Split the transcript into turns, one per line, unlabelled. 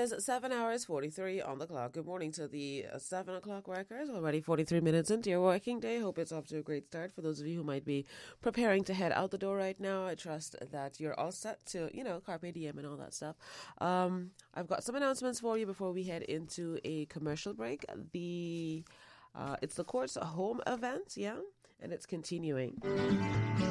is 7 hours 43 on the clock. Good morning to the 7 o'clock workers. Already 43 minutes into your working day. Hope it's off to a great start. For those of you who might be preparing to head out the door right now, I trust that you're all set to, carpe diem and all that stuff. I've got some announcements for you before we head into a commercial break. It's the Courts Home event, and it's continuing.